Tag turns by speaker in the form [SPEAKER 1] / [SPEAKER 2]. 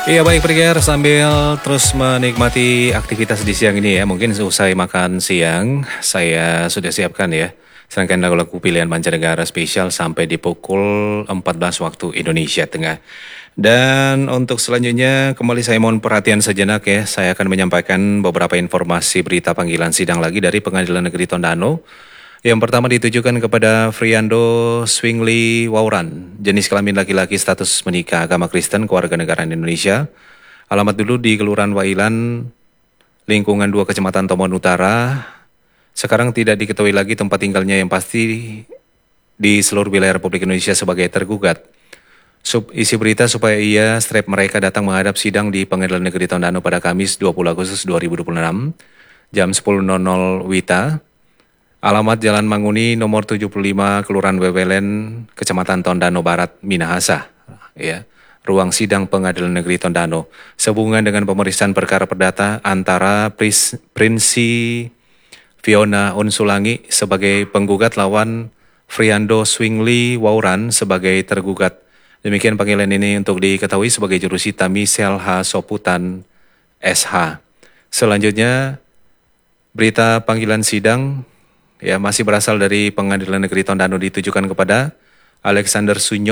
[SPEAKER 1] Iya baik pendengar, sambil terus menikmati aktivitas di siang ini ya. Mungkin selesai makan siang, saya sudah siapkan ya. Serangkaian lagu-lagu pilihan mancanegara spesial sampai di pukul 14 waktu Indonesia Tengah. Dan untuk selanjutnya kembali saya mohon perhatian sejenak ya. Saya akan menyampaikan beberapa informasi berita panggilan sidang lagi dari Pengadilan Negeri Tondano. Yang pertama ditujukan kepada Friando Swingli Wauran, jenis kelamin laki-laki, status menikah, agama Kristen, kewarganegaraan Indonesia. Alamat dulu di Kelurahan Wailan, lingkungan 2 Kecamatan Tomohon Utara. Sekarang tidak diketahui lagi tempat tinggalnya yang pasti di seluruh wilayah Republik Indonesia sebagai tergugat. Isi berita supaya ia strep mereka datang menghadap sidang di Pengadilan Negeri Tondano pada Kamis 20 Agustus 2026 jam 10.00 WITA. Alamat Jalan Manguni nomor 75 Kelurahan Wewelen, Kecamatan Tondano Barat, Minahasa. Ya. Ruang sidang Pengadilan Negeri Tondano. Sehubungan dengan pemeriksaan perkara perdata antara Prinsi Fiona Unsulangi sebagai penggugat lawan Friando Swingli Wauran sebagai tergugat. Demikian panggilan ini untuk diketahui sebagai jurusita Michelle H. Soputan SH. Selanjutnya berita panggilan sidang ya masih berasal dari Pengadilan Negeri Tondano ditujukan kepada Alexander Sunyo